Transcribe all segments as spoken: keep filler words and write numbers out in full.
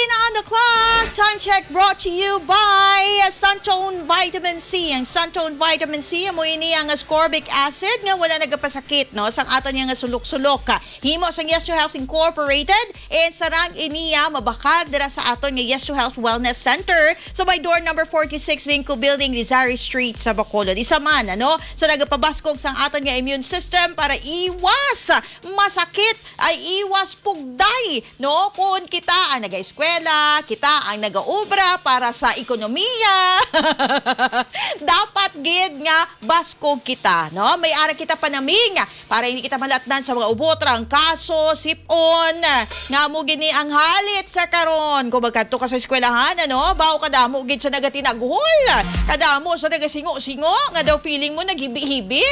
fifteen on the clock. Time check brought to you by Santone Vitamin C. Ang Santone Vitamin C, amo ini ang ascorbic acid nga wala nagapasakit no sang aton nga sulok-sulok. Himo sang Yes to Health Incorporated and sarang iniya mabakag dira sa aton nga Yes to Health Wellness Center sa may door number forty-six Vinco Building, Lizari Street sa Bacolod. Isa man ano sa nagapabaskog sang aton nga immune system para iwas masakit ay iwas pugday no kun kita ang naga-eskwela, kita ang naga-obra para sa ekonomiya. Dapat gid nga baskog kita, no? May ara kita panaming para hindi kita malatdan sa mga ubotra, ang kaso, sipon, nga mo gini ang halit sa karon. Kung magkanto ka sa eskwelahan, ano? Bawo kadamo gid sa nagatinaghol. Kadamo sa nagasingo-singo, nga daw feeling mo naghibi-hibi.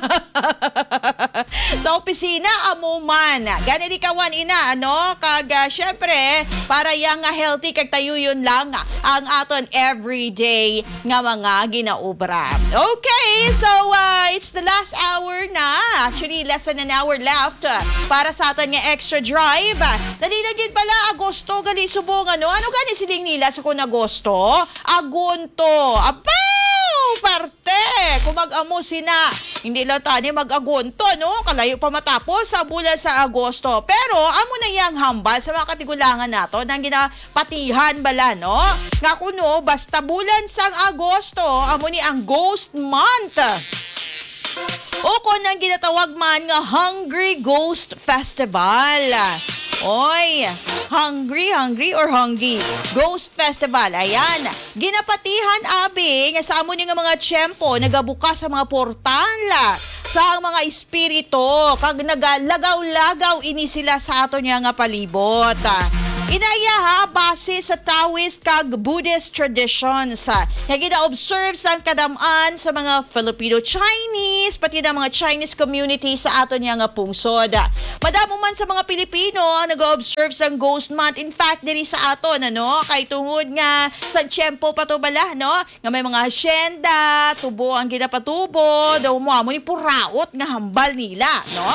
Sa opisina, amo man. Gani di kawan ina, ano? Kag, uh, syempre, para yang nga healthy kag tayo yun lang ang aton everyday nga mga ginaobra. Okay, so uh, it's the last hour na. Actually, less than an hour left uh, para sa aton nga extra drive. Nalilagid pala Agosto gali subong ano. Ano gani siling nila sa kun Agosto? Agonto. Apaw! Parte! Kung mag-amo sina. Hindi lang tani mag-agonto, no? Kalayo pa matapos sa bulan sa Agosto. Pero, amo na yang hambal sa mga katigulangan nato nang ginapatihan bala, no? Nga kuno, basta bulan sang Agosto, amo ni ang Ghost Month. O kung nang ginatawag man nga Hungry Ghost Festival. Oy, hungry, hungry or hungry? Ghost Festival, ayan. Ginapatihan abi nga sa amo ni nga mga tiyempo nagabukas sa mga portal sa mga espiritu kag nagalagaw-lagaw ini sila sa ato niya nga palibot. Inaya ha, base sa Taoist kag Buddhist traditions. Nga gina-observe sa kadamaan sa mga Filipino-Chinese, pati na mga Chinese community sa ato niya nga pungsod. Madamo man sa mga Pilipino ang nag-observe sa Ghost Month. In fact, diri sa aton, ano, kay tungod nga sa tiyempo patubala, no? Nga may mga hasyenda, tubo ang ginapatubo, daw mo amo ni puraot nga hambal nila, no?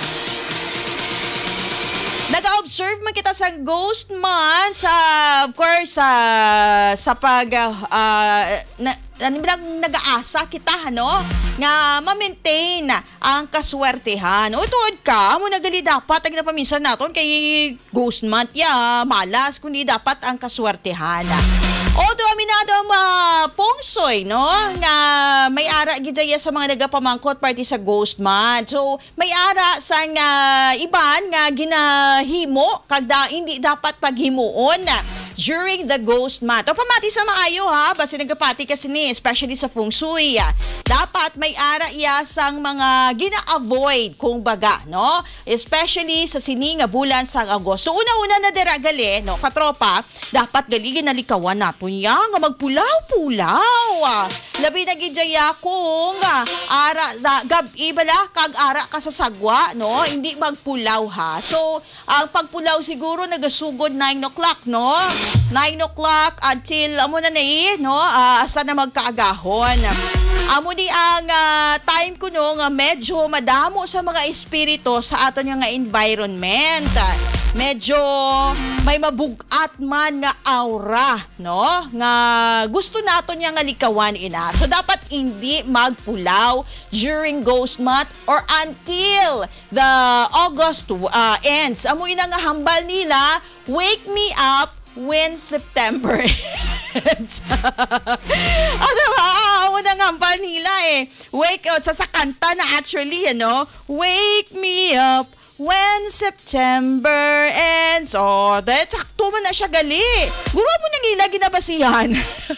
Nag-observe man kita sa Ghost Month sa, of course, sa, sa pag, uh, na, lang nag-aasa kita, no? Nga ma-maintain ang kaswertehan. O tuod ka, mo nagali dapat ang napaminsan naton kay Ghost Month, ya, malas, kundi dapat ang kaswertehan. O do aminado ang uh, pungsoy, no? Nga may ara gidaya sa mga nagapamangkot party sa Ghost Month. So, may ara sa nga iban nga ginahimo kag da, hindi dapat paghimuon during the Ghost Month. O pamati sa maayo ha, basta nagkapati kasi ni, especially sa feng shui. Dapat may ara iya sang mga gina-avoid kung baga, no? Especially sa sini nga bulan sang Agosto. Una-una na dira gali, no? Katropa, dapat gali ginalikawan nato niya nga magpulaw-pulaw. Labi na gidaya kung ara da, gabi bala kag ara ka sa sagwa, no? Hindi magpulaw ha. So, ang pagpulaw siguro nagasugod nine o'clock, no? nine o'clock until amo na ni, no? Uh, asa na magkaagahon. Amo di ang uh, time ko no nga medyo madamo sa mga espiritu sa aton nga environment. Medyo may mabugat man nga aura, no? Nga gusto naton nga likawan ina. So dapat hindi magpulaw during Ghost Month or until the August uh, ends. Amo ina nga hambal nila, wake me up when September ends. O diba? Amo nang hambal nila eh. Wake up, sa, sa kanta na actually, ano? Wake me up when September ends. Oh, dahil sakto mo na siya gali. Guro mo nang ila ginabasihan.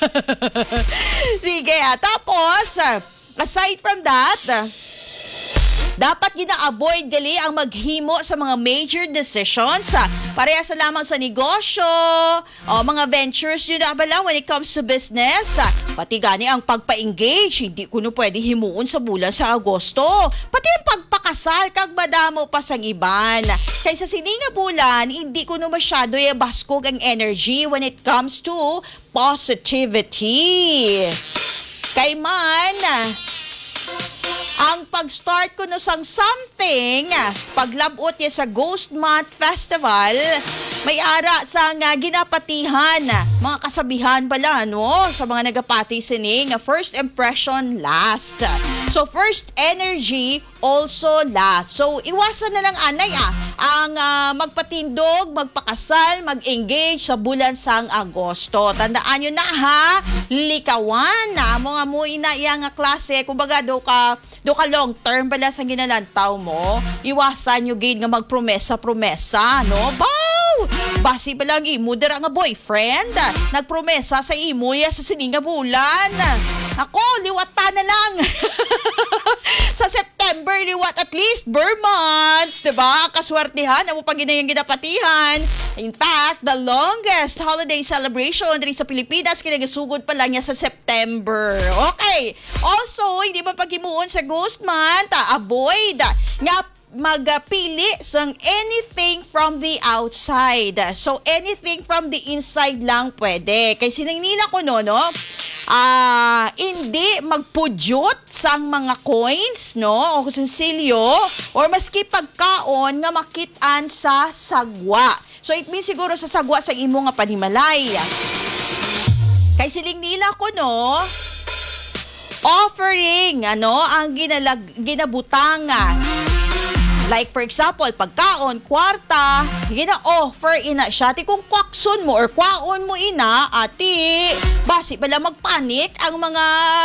Sige, ah. Tapos, aside from that, dapat gina-avoid gali ang maghimo sa mga major decisions. Parehas lamang sa negosyo, o mga ventures yun na bala when it comes to business. Pati gani ang pagpa-engage, hindi ko no pwede himuon sa bulan sa Agosto. Pati ang pagpakasal, kag madamo pa sang iban. Kaysa sininga bulan, hindi ko no masyado yung baskog ang energy when it comes to positivity. Kay man, ang pag-start ko no sang something, paglabot niya sa Ghost Month Festival, may ara sa nga ginapatihan, mga kasabihan pala, no? Sa mga nagapati sining, first impression last. So, first energy also last. So, iwasan na lang anay ah, ang uh, magpatindog, magpakasal, mag-engage sa bulan sang Agosto. Tandaan nyo na ha, likawan na, mga mo ina iya nga klase, kumbaga do ka, do ka long term pala sa ginalantaw mo, iwasan nyo gid nga magpromesa-promesa, no? Bow! Basi pa lang imo dira nga boyfriend, nagpromesa sa imo ya sa sininga bulan. Ako, liwata na lang. Sa September, liwat at least, ber months, diba? Kaswertihan, amo pag ginayang ginapatihan. In fact, the longest holiday celebration dito sa Pilipinas, kinagasugod pa lang niya sa September. Okay. Also, hindi man paghimuon sa ghost month, avoid nga magpili ng anything from the outside. So, anything from the inside lang pwede. Kaya sinangnila ko no, no? Ah, hindi magpudyot sang mga coins, no? O kusensilyo, or maski pagkaon nga makitaan sa sagwa. So, it means siguro sa sagwa sa imo nga panimalay. Kay siling nila ko, no? Offering, ano, ang ginalag, ginabutanga. Like for example, pagkaon, kwarta, gina-offer ina siya. Ti kung kwakson mo or kwaon mo ina, ati, basi pala magpanik ang mga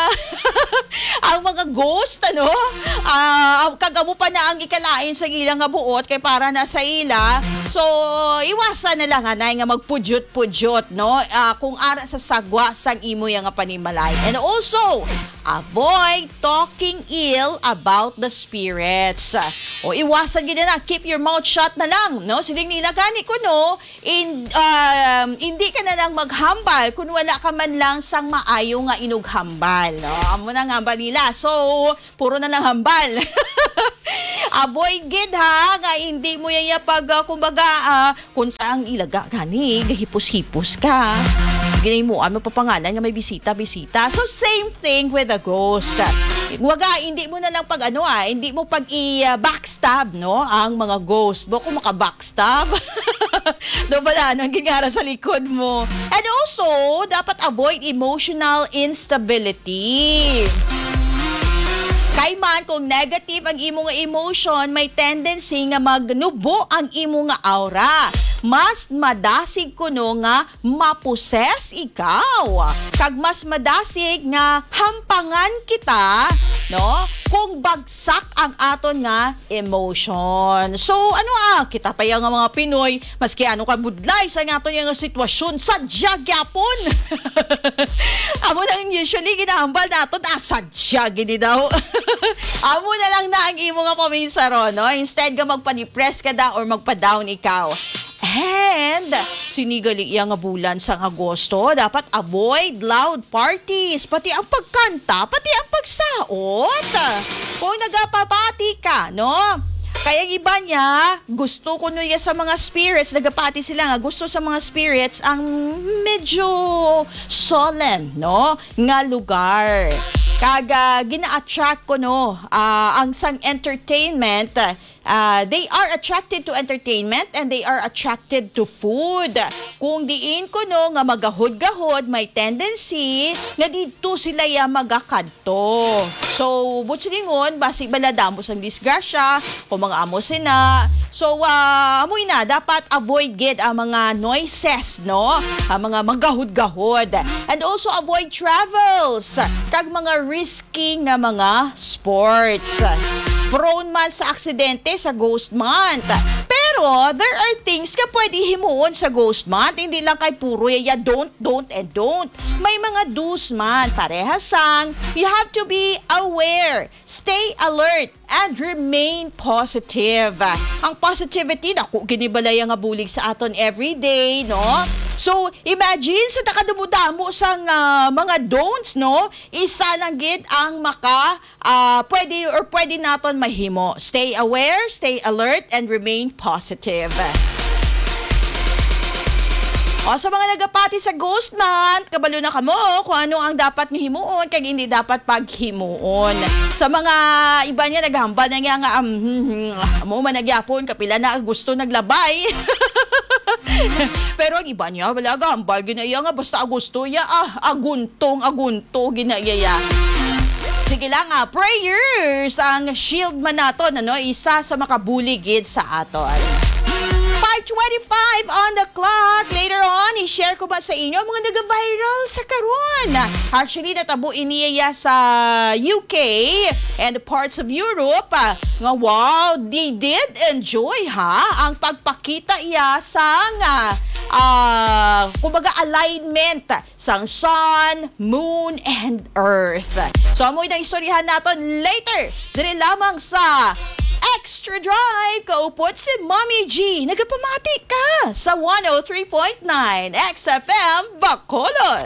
ang mga ghost, ano? Uh, kagamo pa na ang ikalain sa ilang nga buot kay para na sa ila. So, iwasan na lang anay nga magpudyot-pudyot, no? Uh, kung ara sa sagwa sang imo yang nga panimalay. And also, avoid talking ill about the spirits. O iwasan gid na, keep your mouth shut na lang, no? Siling nila gani ko, no? In, um, hindi ka na lang maghambal kung wala ka man lang sang maayo nga inughambal, no? Amo na nga ba nila? So, puro na lang hambal. Avoid gid ha, nga hindi mo yan pag, uh, kumbaga, uh, kung saang ilaga gani, gahipos-hipos ka. Ginay mo, ano pa pangalan nga may bisita-bisita. So, same thing with a ghost. Waga, hindi mo na lang pag ano ah, hindi mo pag i-backstab, no, ang mga ghost. Bako maka-backstab. Do ba na, anong gingara sa likod mo? And also, dapat avoid emotional instability. Kay man, kung negative ang imo nga emotion, may tendency nga magnubo ang imo nga aura. Mas madasig kuno nga maposes ikaw. Kag mas madasig nga hampangan kita, no? Kung bagsak ang aton nga emotion. So, ano ah, kita pa yung mga Pinoy, maski ano ka budlay sa aton yung sitwasyon, sadya gyapon. Amo nang usually ginahambal naton, ah, sadya gini daw. Amo na lang na ang imo nga paminsaro, no? Instead ka magpa-depress ka da or magpa-down ikaw. And, sinigali iya nga bulan sa Agosto, dapat avoid loud parties, pati ang pagkanta, pati ang pagsaot. Kung nagapapati ka, no? Kaya iba niya, gusto ko nuya sa mga spirits, nagapati sila nga, gusto sa mga spirits ang medyo solemn, no? Nga lugar. Kaga gina-attract ko no uh, ang sang entertainment, uh, they are attracted to entertainment and they are attracted to food. Kung diin ko no nga magahod-gahod, may tendency nga dito sila ya magakadto. So butsingon basi baladamos ang disgrasya kung mga amo sina. So uh, amoy na dapat avoid gid ang mga noises, no, ang mga magahod-gahod, and also avoid travels kag mga risky nga mga sports. Prone man sa aksidente sa ghost month. Pero, there are things ka pwede himuon sa ghost month. Hindi lang kay puro yaya don't, don't, and don't. May mga do's man. Parehasang, you have to be aware. Stay alert and remain positive. Ang positivity, naku, ginibalay ang abulig sa aton everyday, no? So, imagine sa takadamo-damo sang uh, mga don'ts, no? Isa lang gid ang maka uh, pwede or pwede naton mahimo. Stay aware, stay alert, and remain positive. O sa mga nagapati sa ghost month, kabalo na kamo kung ano ang dapat nga himuon kag hindi dapat paghimuon. Sa mga iba niya naghambal na nga nga um, mo man nagyapon kapila na gusto naglabay. Pero ang iba niya, wala gambal, ginaya nga, basta Agosto ya, ah, aguntong, agunto, ginaya ya. Sige lang, ah, prayers, ang shield man naton, ano, isa sa makabuligid sa aton. five twenty-five on the clock. Later on, i-share ko ba sa inyo mga nag-viral sa karon. Actually, natabo iniya sa U K and parts of Europe. ah, Nga wow, they did enjoy ha ang pagpakita iya sa nga uh, kumbaga alignment sang sun, moon, and earth. So, amoy na istoryahan natin later. Dire lamang sa Extra Drive, kaupot si Mommy G. Nagapamati ka sa one oh three point nine X F M Bacolod.